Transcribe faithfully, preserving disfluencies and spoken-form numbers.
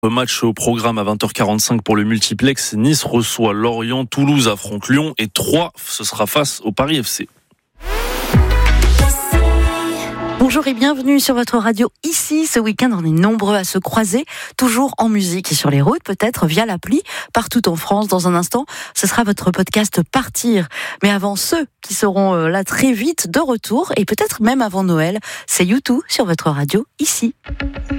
Match au programme à vingt heures quarante-cinq pour le multiplex. Nice reçoit Lorient, Toulouse affronte Lyon et Troyes, ce sera face au Paris F C. Bonjour et bienvenue sur votre radio ici. Ce week-end, on est nombreux à se croiser, toujours en musique et sur les routes, peut-être via l'appli, partout en France. Dans un instant, ce sera votre podcast Partir. Mais avant ceux qui seront là très vite de retour et peut-être même avant Noël, c'est U deux sur votre radio ici.